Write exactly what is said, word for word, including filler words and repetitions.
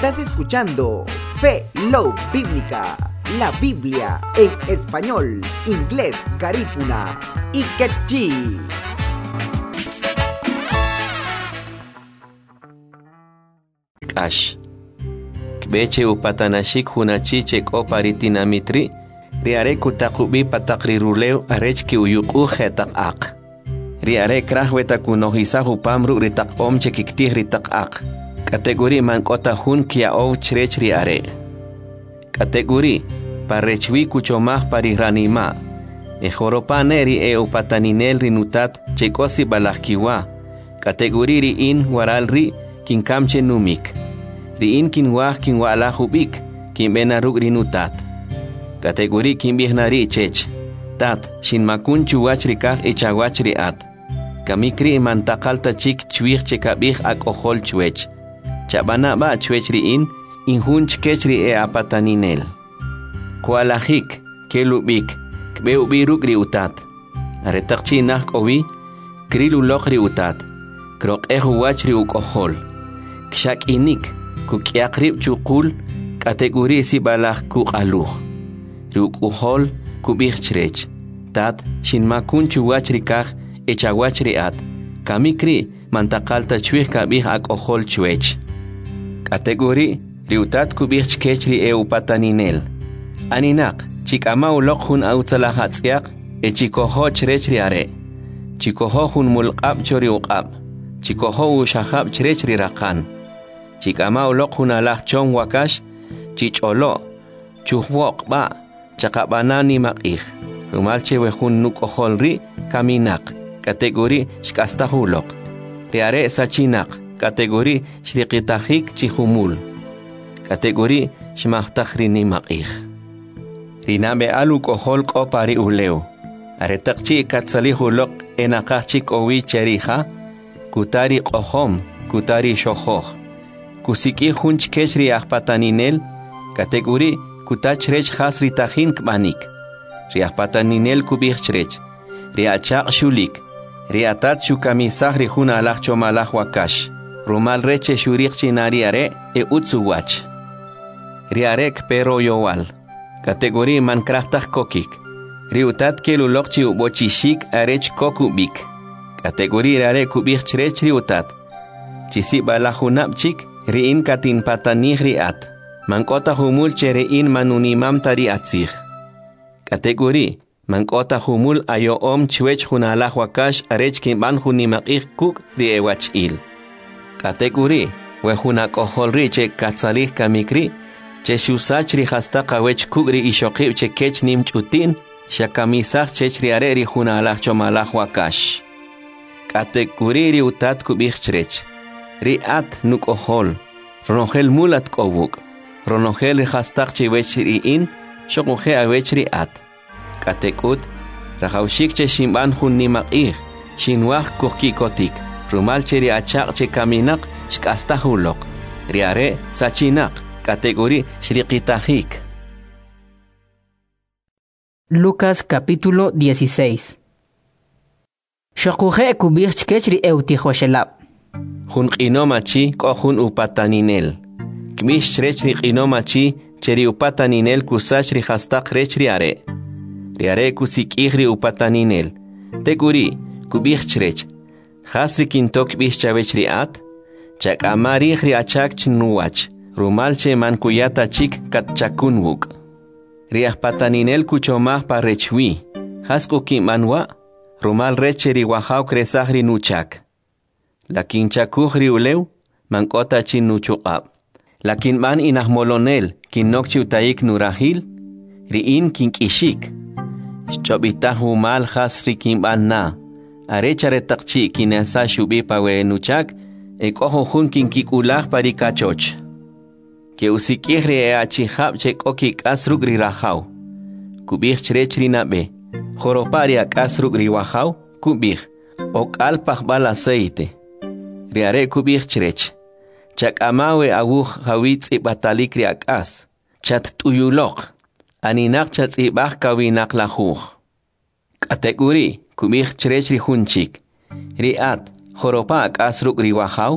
Estás escuchando Fe Love Bíblica, la Biblia en español, inglés, garífuna y quechí. Ash Kbeche upatanashik hunachiche koparitinammitri riare kutakubi patakriruleu arechki uyuku hetak ak. Riare krahweta kunohisa hupamru ritak om chekiktih ritak ak. Kategori man kota hun kia ou chrech riare. Kategori parechwi kuchomah pariranima. Ejoropa ri e upataninel rinutat chekosi balahkiwa. Kategori ri in waral ri kinkamche numik. Ri in kinwah kinwala hubik kinbenaruk rinutat. Kategori kinbihnari chech. Tat shinmakun chuwach rikah echawach riat. Kamikri mantakalta chik chwich chekabih ak ohol chwech. Chabana ba chwech ri in inhun chkech ri e apataninel. Kualahik kelubik kbeubiruk ri utat. Aretakchi nah kowi krilulok ri utat. Krok ehuwach ri uk ohol. Kshak inik kukiakrib chukul kategori si balah kuk aluh. Ri uk ohol kubih chrech. Tat shinmakun chuwach rikah echawach riat. Kamikri mantakalta chwich kabih ak ohol chwech. Kategori riutat kubih chkech ri e upataninel. Aninak chikama ulok hun autzalahatzyak e chikoho chrech riare. Chikoho hun mulqab chori uqab. Chikoho ushahab chrech ri rakan. Chikama ulok hun alah chong wakash chicholo chuhwok ba chakabanani makih. Rumalche wehun nuk ohol ri kaminak. Kategori shkastahulok. Riare sachinak. Kategori shriqitahik chihumul. Kategori shmahtahrini maqih. Rinabe aluk ohol kopari uleu. Aretakchi katsalihulok enakachik owi cheriha. Kutari kohom, kutari shohoh. Kusiki hunch kechri ahpataninel. Kategori kutachrech has ritahin kbanik. Riahpataninel kubih chrech. Riachak shulik. Riatat shukamisah rihuna alah chomalah wakash. Rumal reche shurik chinariare e utsuwach. Riarek pero yowal. Kategori man krahtah kokik. Riutat kelulok chi ubochishik arech kokubik. Kategori riare kubik chrech riutat. Chisi balahunap chik riin katin patanih riat. Mankota humul che riin manunimam tari atzich. Kategori mankota humul ayo om chwech hunalah wakash arech kimban hunimakih kuk riewach il. Kategori wehuna kohol che katsalih kamikri che shusach ri hasta kawech kugri ishokib che kech nim chutin shakamisach chech riare ri huna alah chomalah wakash. Kategori ri utat kubih chrech. Ri at nuk ohol. Ronogel mulat kobuk. Ronogel ri hasta chewech ri in shokuhe awech ri at. Katekut rahaushik che shimban hun nimakih shinwah kuhkikotik. Rumal che riachak che kaminak shkastahulok. Riare sachinak. Kategori shriqitahik. Lucas capítulo dieciséis. Shokuhe kubir chkechri eutihoshelab. Hun qinomachi ko hun upataninel. Kmish chrechri qinomachi cheri upataninel kusachri hastak rechri are. Riare kusikihri upataninel. Teguri kubir chrech. Hasri kintok bih chavechri at. Chak amari riachak chnuwach. Rumalche man kuyata chik katchakunwuk. Riah pataninel kuchomah parechwi. Hasku kimanwa. Rumal recheri wahau kresahri nuchak. Lakin chakuhri uleu. Mankota chin nuchukab. Lakin man inahmolonel. Kinokchi utaik nurahil. Riin kinkishik. Chobitahu mal hasri kimban na. Arechare takchi kinasa shubi pawe nuchak. Ekoho hun kinkikulah parikachoch. Que usikihri e achihab chek okik asrugri rahau. Kubih chrechri nabe. Joropari ak asrugri wahau. Kubih. Ok alpah bal aceite. Riare kubih chrech. Chak amawe awuh hawitz ibatalikri ak as. Chat tuyulok. Aninak chat ibah kawinak lahuh. Kategori kubih chrechri hunchik. Riat. Joropa ak asrugri wahau.